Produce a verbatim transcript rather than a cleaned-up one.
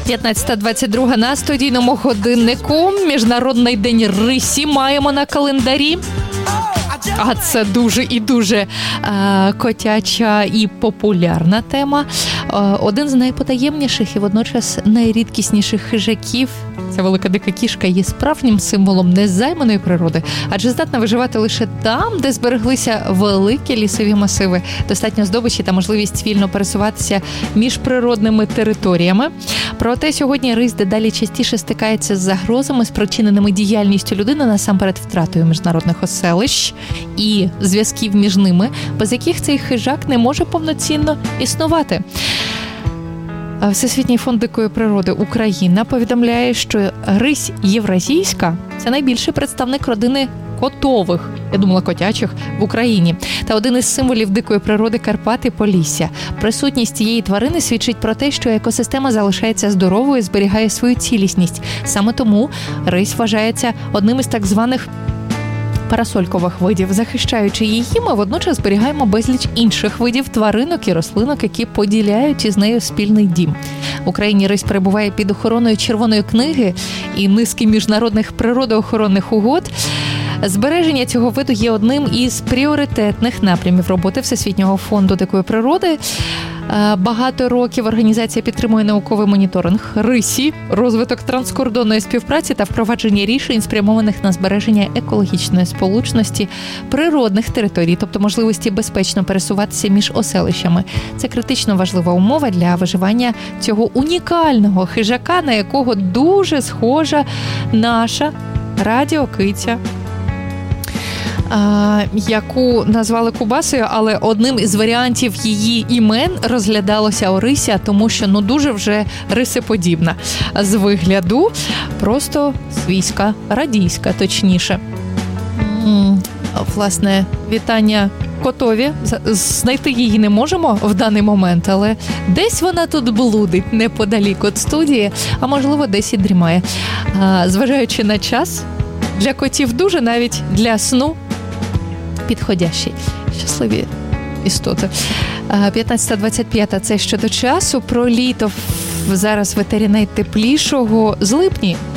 п'ятнадцята двадцять два на студійному годиннику. Міжнародний день рисі маємо на календарі. А це дуже і дуже е, котяча і популярна тема. Е, один з найпотаємніших і водночас найрідкісніших хижаків, ця велика дика кішка, є справжнім символом незайманої природи, адже здатна виживати лише там, де збереглися великі лісові масиви, достатньо здобичі та можливість вільно пересуватися між природними територіями. Проте сьогодні рись дедалі частіше стикається з загрозами, спричиненими діяльністю людини, насамперед втратою міжнародних оселищ і зв'язків між ними, без яких цей хижак не може повноцінно існувати. Всесвітній фонд дикої природи Україна повідомляє, що рись євразійська – це найбільший представник родини котових, я думала котячих, в Україні, та один із символів дикої природи Карпат і Полісся. Присутність цієї тварини свідчить про те, що екосистема залишається здоровою і зберігає свою цілісність. Саме тому рись вважається одним із так званих парасолькових видів. Захищаючи її, ми водночас зберігаємо безліч інших видів тваринок і рослинок, які поділяють із нею спільний дім. В Україні рись перебуває під охороною Червоної книги і низки міжнародних природоохоронних угод. Збереження цього виду є одним із пріоритетних напрямів роботи Всесвітнього фонду дикої природи. Багато років організація підтримує науковий моніторинг рисі, розвиток транскордонної співпраці та впровадження рішень, спрямованих на збереження екологічної сполучності природних територій, тобто можливості безпечно пересуватися між оселищами. Це критично важлива умова для виживання цього унікального хижака, на якого дуже схожа наша радіокиця, А, яку назвали Кубасою, але одним із варіантів її імен розглядалося Орися, тому що ну дуже вже рисеподібна з вигляду, просто свійська, радійська, точніше. М-м, власне, вітання котові. Знайти її не можемо в даний момент, але десь вона тут блудить неподалік від студії, а можливо десь і дрімає. А, зважаючи на час, для котів дуже, навіть для сну, підходящий. Щасливі істоти. п'ятнадцята двадцять п'ять – це щодо часу. Про літо зараз в етері найтеплішого з липні